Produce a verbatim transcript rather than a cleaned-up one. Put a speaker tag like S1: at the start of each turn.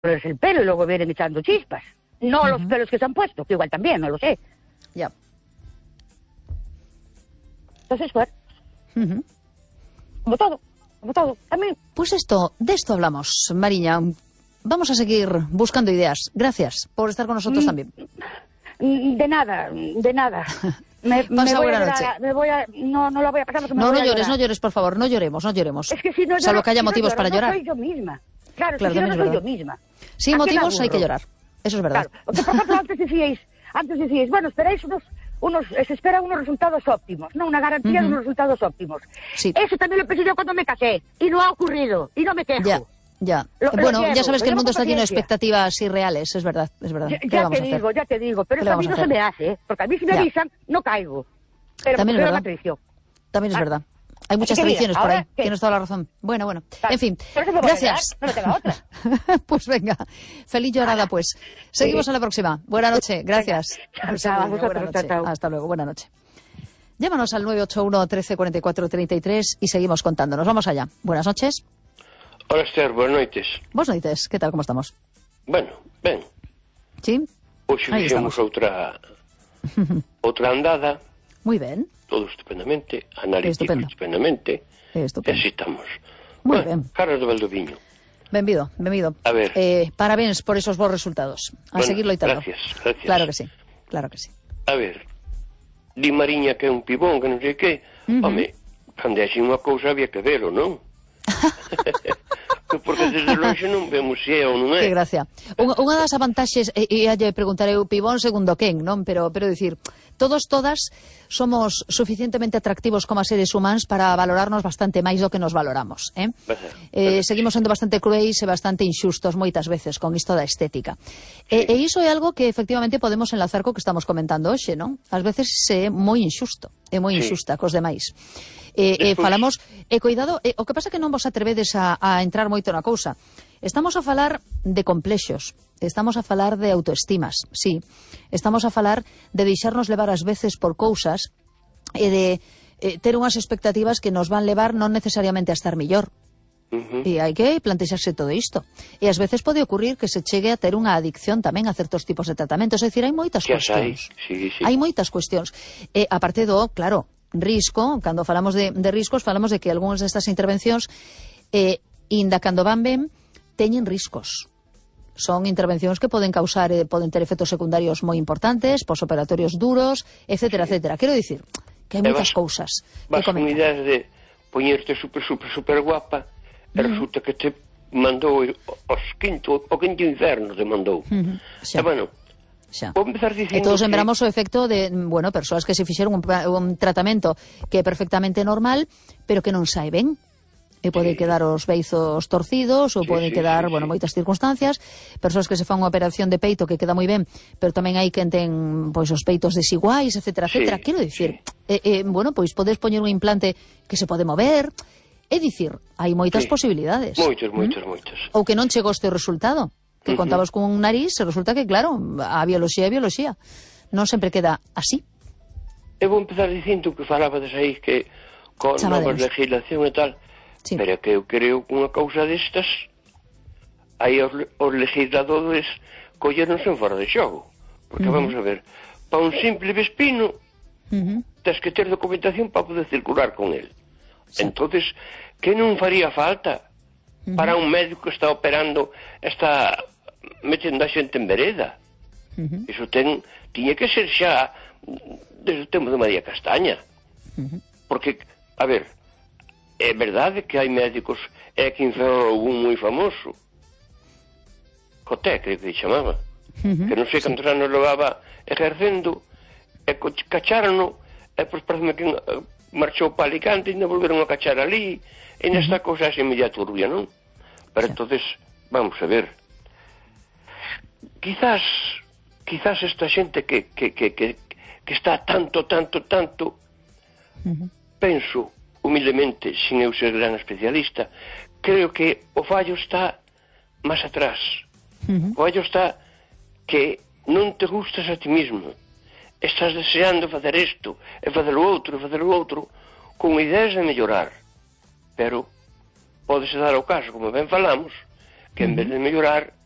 S1: el pelo y luego vienen echando chispas. No uh-huh. los pelos que se han puesto, que igual también, no lo sé.
S2: Ya.
S1: Entonces, bueno. Uh-huh. Como todo, como todo. También.
S2: Pues esto, de esto hablamos, Mariña. Vamos a seguir buscando ideas. Gracias por estar con nosotros mm, también.
S1: De nada, de nada. Me,
S2: Pasa
S1: me voy
S2: buena
S1: a
S2: noche.
S1: A, me voy a, no, no la voy a pasar porque me
S2: No,
S1: voy
S2: no
S1: a
S2: llores,
S1: llorar.
S2: no llores, por favor, no lloremos, no lloremos.
S1: Es que si no lloro,
S2: Salvo que haya
S1: si
S2: motivos
S1: no lloro,
S2: para llorar.
S1: No soy yo misma. Claro,
S2: claro
S1: si yo no soy
S2: verdad.
S1: yo misma.
S2: Sin motivos hay que llorar. Eso es verdad.
S1: Claro, porque por ejemplo antes decíais, antes decíais, bueno, esperáis unos, unos, se esperan unos resultados óptimos, no, una garantía uh-huh. de unos resultados óptimos.
S2: Sí.
S1: Eso también lo pensé yo cuando me casé, y no ha ocurrido, y no me quejo.
S2: Ya. Ya.
S1: Lo,
S2: bueno,
S1: lo llevo,
S2: ya sabes que el mundo está lleno de
S1: paciencia.
S2: expectativas irreales, es verdad, es verdad.
S1: Ya,
S2: ¿Qué
S1: ya
S2: vamos
S1: te
S2: a hacer?
S1: digo, ya te digo, pero eso a mí no se me hace, ¿eh? Porque a mí si me
S2: ya.
S1: avisan, no caigo. Pero
S2: también es verdad.
S1: tradición.
S2: También es
S1: ¿Ah?
S2: verdad. Hay muchas tradiciones por ahí, tienes toda la razón. Bueno, bueno.
S1: Claro.
S2: En fin,
S1: gracias. No le tenga otra.
S2: Pues venga, feliz llorada pues. Seguimos sí. a la próxima. Buena noche, gracias.
S1: Chao, chao,
S2: buena noche.
S1: chao.
S2: Hasta luego, buena noche. Llámanos al nueve ocho uno, trece, cuarenta y cuatro, treinta y tres y seguimos contándonos. Vamos allá. Buenas noches.
S3: Hola, Esther, buenas noites.
S2: Buenas noites, ¿qué tal, cómo estamos?
S3: Bueno, ben.
S2: Sí?
S3: Hoxe fixemos outra outra andada.
S2: Muy ben.
S3: Todo estupendamente, analítico estupendamente.
S2: Estupendo.
S3: E así estamos.
S2: Muy
S3: bueno,
S2: ben.
S3: Carlos de Valdoviño.
S2: Benvido, benvido.
S3: A ver.
S2: Eh, parabéns por esos bons resultados. A
S3: bueno,
S2: seguirlo italo.
S3: Gracias, gracias.
S2: Claro que sí, claro que sí.
S3: A ver, di Mariña que é un pibón, que non sei que. Uh-huh. Home, cando é así unha cousa había que velo, non? Porque desde longe non vemos se é ou non é.
S2: Que gracia. Unha, unha das avantaxes, e, e lle preguntarei o pibón segundo quen, non? Pero, pero dicir, todos, todas, somos suficientemente atractivos como seres humanos para valorarnos bastante máis do que nos valoramos, eh?
S3: Baja,
S2: eh
S3: baja.
S2: Seguimos sendo bastante cruéis e bastante inxustos moitas veces con isto da estética. Sí. E, e iso é algo que efectivamente podemos enlazar co que estamos comentando hoxe, non? Ás veces é moi inxusto, é moi inxusta sí. cos demais. Eh, eh, falamos, e eh, cuidado, eh, o que pasa é que non vos atrevedes a, a entrar moito na cousa. Estamos a falar de complexos, estamos a falar de autoestimas, sí. Estamos a falar de deixarnos levar ás veces por cousas e de eh, ter unhas expectativas que nos van levar non necesariamente a estar mellor.
S3: Uh-huh.
S2: E hai que plantexarse todo isto. E ás veces pode ocurrir que se chegue a ter unha adicción tamén a certos tipos de tratamentos. É dicir, hai moitas
S3: que
S2: cuestións.
S3: Hai, sí, sí.
S2: Hai moitas cuestións. E a parte do, claro, risco, cando falamos de, de riscos, falamos de que algúns destas intervencións, eh, inda cando van ben, teñen riscos. Son intervencións que poden causar, eh, poden ter efectos secundarios moi importantes, posoperatorios duros, etcétera, sí. etcétera. Quero dicir que hai moitas cousas que
S3: comentar. Vas con ideas de poñerte super, super, super guapa e mm. resulta que te mandou os quinto, o quinto inferno te mandou. Mm-hmm. E bueno,
S2: xa.
S3: Vou empezar dicindo
S2: e todos
S3: que...
S2: lembramos o efecto de, bueno, persoas que se fixeron un, un tratamento que é perfectamente normal, pero que non sae ben. E pode sí. quedar os beizos torcidos, ou sí, poden sí, quedar, sí, bueno, sí. moitas circunstancias. Persoas que se fan unha operación de peito que queda moi ben, pero tamén hai quen ten, pois, os peitos desiguais, etcétera, etcétera. Sí, Quero dicir, sí. eh, eh, bueno, pois podes poñer un implante que se pode mover. É dicir, hai moitas sí. posibilidades.
S3: Moitas, moitas,
S2: ¿Mm?
S3: moitas.
S2: Ou que non chegoste o resultado. Que uh-huh. contabas con un nariz, e resulta que, claro, a bioloxía é bioloxía. Non sempre queda así.
S3: Eu vou empezar dicindo que falabades aí que con nova legislación e tal, sí. pero que eu creo que unha causa destas aí os, os legisladores colleronse en fora de xogo. Porque uh-huh. vamos a ver, para un simple vespino uh-huh. tens que ter documentación para poder circular con el. Sí. Entonces, que non faría falta uh-huh. para un médico que está operando, está metendo a xente en vereda? Uh-huh. Iso ten, tiña que ser xa desde o tempo de María Castaña. Uh-huh. Porque, a ver, é verdade que hai médicos, é que inferior un moi famoso, Coté, creo que se chamaba, uh-huh. que non sei cantos anos levaba ejercendo, e cachárono, e pois parece que marchou para Alicante e ainda volveron a cachar ali, e nesta uh-huh. cosa así media turbia, non? Pero sí. entonces, vamos a ver, quizás, quizás esta xente que, que, que, que, que está tanto, tanto, tanto, uh-huh. penso, humildemente, sin eu ser gran especialista, creo que o fallo está máis atrás. Uh-huh. O fallo está que non te gustas a ti mismo. Estás deseando facer isto, e facer o outro, e facer o outro, con ideas de mellorar. Pero podese dar o caso, como ben falamos, que en vez de mellorar,